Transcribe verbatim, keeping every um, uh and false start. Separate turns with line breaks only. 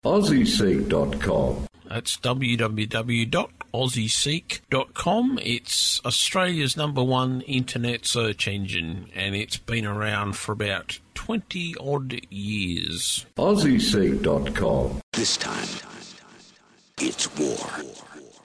aussie seek dot com.
That's w w w dot aussie seek dot com. It's Australia's number one internet search engine, and it's been around for about twenty-odd years.
aussie seek dot com.
This time, it's war.